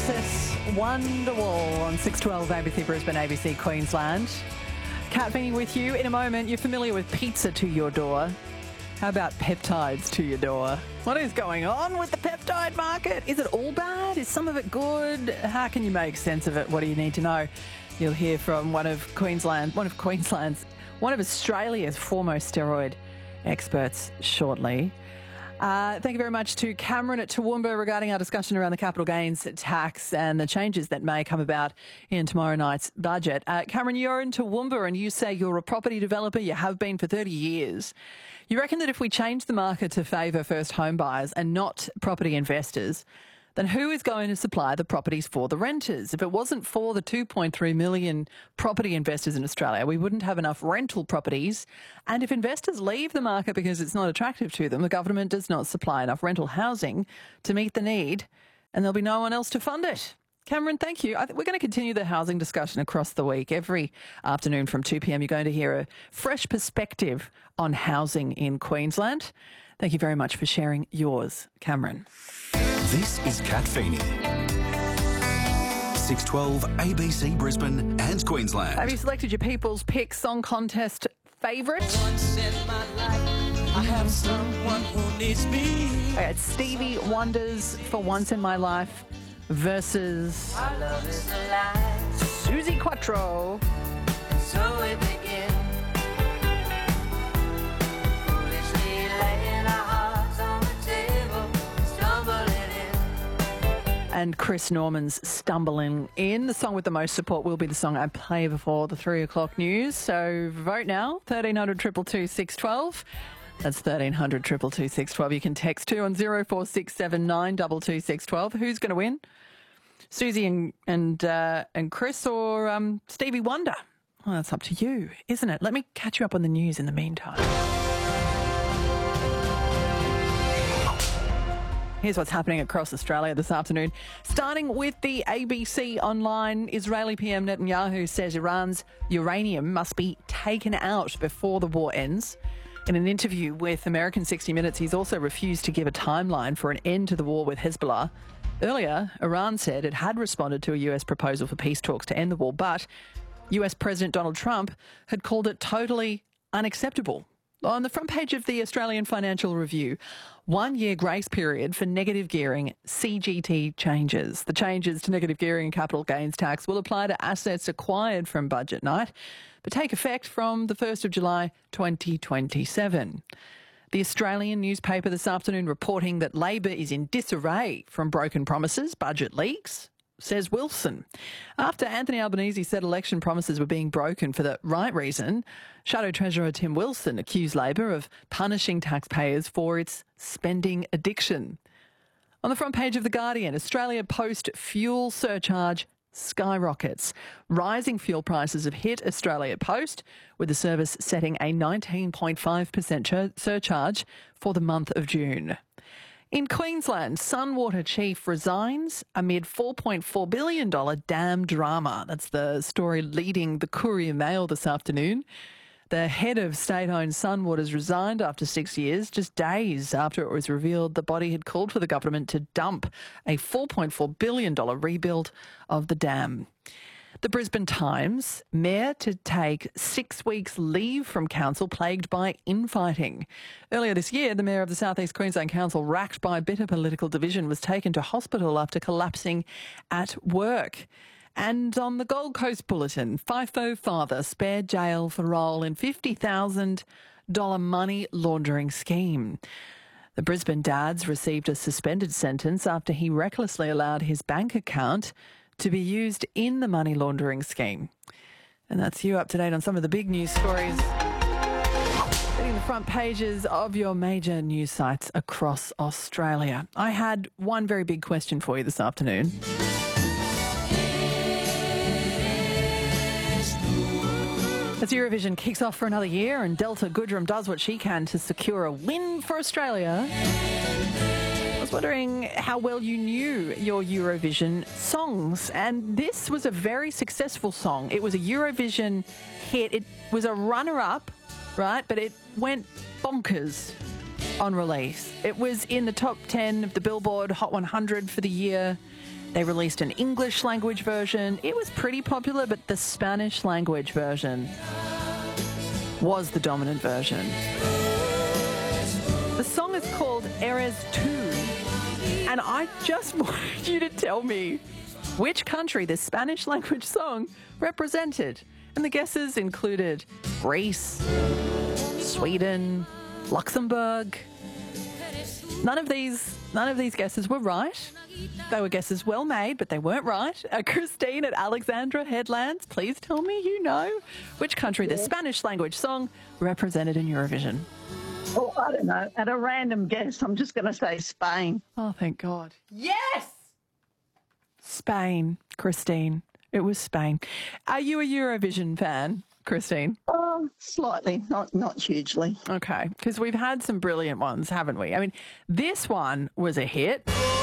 Oasis, Wonderwall on 612 ABC Brisbane, ABC Queensland. Kat Feeney with you. In a moment, you're familiar with pizza to your door. How about peptides to your door? What is going on with the peptide market? Is it all bad? Is some of it good? How can you make sense of it? What do you need to know? You'll hear from one of Australia's foremost steroid experts shortly. Thank you very much to Cameron at Toowoomba regarding our discussion around the capital gains tax and the changes that may come about in tomorrow night's budget. Cameron, you're in Toowoomba and you say you're a property developer. You have been for 30 years. You reckon that if we change the market to favour first home buyers and not property investors, then who is going to supply the properties for the renters? If it wasn't for the 2.3 million property investors in Australia, we wouldn't have enough rental properties. And if investors leave the market because it's not attractive to them, the government does not supply enough rental housing to meet the need, and there'll be no one else to fund it. Cameron, thank you. We're going to continue the housing discussion across the week. Every afternoon from 2 p.m, you're going to hear a fresh perspective on housing in Queensland. Thank you very much for sharing yours, Cameron. This is Kat Feeney. 612 ABC Brisbane and Queensland. Have you selected your People's Pick Song Contest favourite? Once in my life, I have someone who needs me. Okay, it's Stevie Wonder's For Once in My Life versus Our love is alive, Suzi Quatro. and so it begins. Foolishly laying our hearts on the table, stumbling in. And Chris Norman's Stumbling In. The song with the most support will be the song I play before the 3 o'clock news. So vote now, 1300 222 612. That's 1300 222 612. You can text too on 0467 22 612. Who's going to win? Susie and Chris or Stevie Wonder? Well, that's up to you, isn't it? Let me catch you up on the news in the meantime. Here's what's happening across Australia this afternoon. Starting with the ABC Online, Israeli PM Netanyahu says Iran's uranium must be taken out before the war ends. In an interview with American 60 Minutes, he's also refused to give a timeline for an end to the war with Hezbollah. Earlier, Iran said it had responded to a US proposal for peace talks to end the war, but US President Donald Trump had called it totally unacceptable. On the front page of the Australian Financial Review, 1 year grace period for negative gearing CGT changes. The changes to negative gearing and capital gains tax will apply to assets acquired from budget night, but take effect from the 1st of July 2027. The Australian newspaper this afternoon reporting that Labor is in disarray from broken promises, budget leaks, says Wilson. After Anthony Albanese said election promises were being broken for the right reason, Shadow Treasurer Tim Wilson accused Labor of punishing taxpayers for its spending addiction. On the front page of The Guardian, Australia Post fuel surcharge skyrockets. Rising fuel prices have hit Australia Post, with the service setting a 19.5% surcharge for the month of June. In Queensland, Sunwater chief resigns amid $4.4 billion dam drama. That's the story leading the Courier Mail this afternoon. The head of state-owned Sunwaters resigned after 6 years, just days after it was revealed the body had called for the government to dump a $4.4 billion rebuild of the dam. The Brisbane Times, mayor to take 6 weeks leave from council plagued by infighting. Earlier this year, the mayor of the South East Queensland Council, racked by bitter political division, was taken to hospital after collapsing at work. And on the Gold Coast Bulletin, FIFO father spared jail for role in $50,000 money laundering scheme. The Brisbane dad's received a suspended sentence after he recklessly allowed his bank account to be used in the money laundering scheme. And that's you up to date on some of the big news stories hitting the front pages of your major news sites across Australia. I had one very big question for you this afternoon. As Eurovision kicks off for another year and Delta Goodrem does what she can to secure a win for Australia, I was wondering how well you knew your Eurovision songs. And this was a very successful song. It was a Eurovision hit. It was a runner-up, right? But it went bonkers on release. It was in the top 10 of the Billboard Hot 100 for the year. They released an English language version. It was pretty popular, but the Spanish language version was the dominant version. The song is called Eres Tú, and I just wanted you to tell me which country this Spanish language song represented. And the guesses included Greece, Sweden, Luxembourg. None of these guesses were right. They were guesses well made, but they weren't right. Christine at Alexandra Headlands, please tell me you know which country the Spanish language song represented in Eurovision. Oh, I don't know. At a random guess, I'm just going to say Spain. Oh, thank God. Yes! Spain, Christine. It was Spain. Are you a Eurovision fan, Christine? Oh, slightly, not hugely. Okay, because we've had some brilliant ones, haven't we? I mean, this one was a hit.